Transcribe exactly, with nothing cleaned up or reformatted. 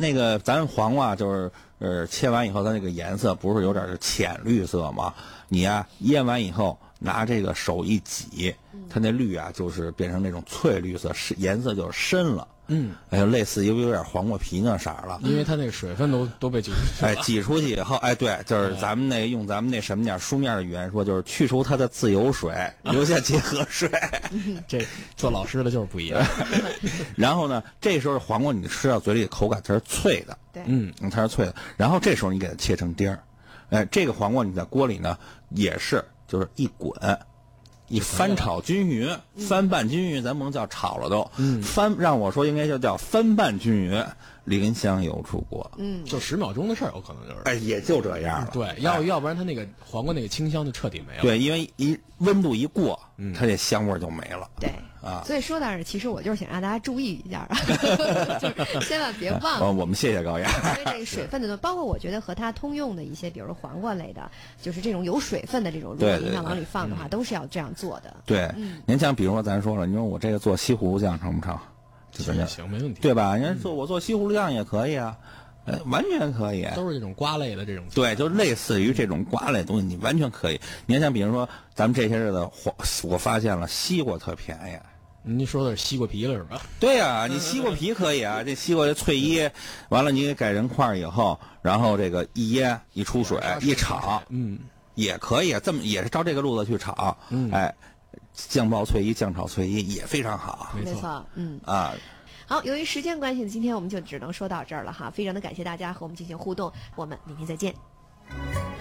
那个咱黄瓜就是呃切完以后，它那个颜色不是有点浅绿色吗？你呀、啊、腌完以后，拿这个手一挤，它那绿啊就是变成那种翠绿色，是颜色就是深了。嗯，哎，类似于有点黄瓜皮那色了， 因为它那个水分都都被挤出去了。 哎，挤出去以后，哎，对，就是咱们那用咱们那什么点书面的语言说，就是去除它的自由水，留下结合水。 这做老师的就是不一样。 然后呢，这时候黄瓜你吃到嘴里口感它是脆的， 对， 嗯，它是脆的。然后这时候你给它切成丁儿，哎，这个黄瓜你在锅里呢也是就是一滚。一翻炒均匀，翻拌均匀，咱不能叫炒了都，嗯、翻让我说应该就叫翻拌均匀，淋香油出锅， 嗯， 就十秒钟的事儿，有可能就是， 哎，也就这样了。 对，要、哎、要不然它那个黄瓜那个清香就彻底没了。 对，因为一温度一过，嗯、它这香味就没了。 对啊， 所以说到这，其实我就是想让大家注意一下，就是千万别忘了。 哦、我们谢谢高雅。 因为这个水分的东西，包括我觉得和它通用的一些，比如说黄瓜类的，就是这种有水分的这种，如果您要往里放的话，都是要这样做的。 对，嗯、您像比如说咱说了，你说我这个做西葫芦酱成不成？ 行行，没问题， 对吧？人家做我做西葫芦酱也可以啊。呃，完全可以， 都是这种瓜类的这种， 对，就类似于这种瓜类的东西，你完全可以。你看，像比如说，咱们这些日子，我发现了西瓜特便宜。 您说的是西瓜皮了是吧？ 对呀、啊，你西瓜皮可以啊，这西瓜脆衣，完了你给改成块以后，然后这个一腌一出水一炒， 嗯， 也可以啊，这么也是照这个路子去炒，嗯，哎，酱爆脆衣、酱炒脆衣也非常好， 没错，嗯啊。 好，由于时间关系呢，今天我们就只能说到这儿了哈，非常的感谢大家和我们进行互动，我们明天再见。